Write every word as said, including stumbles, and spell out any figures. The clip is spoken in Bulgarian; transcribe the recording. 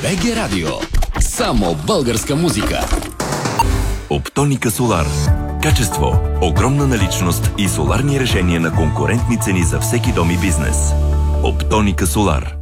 БГ Радио. Само българска музика. Оптоника Солар. Качество, огромна наличност и соларни решения на конкурентни цени за всеки дом и бизнес. Оптоника Солар.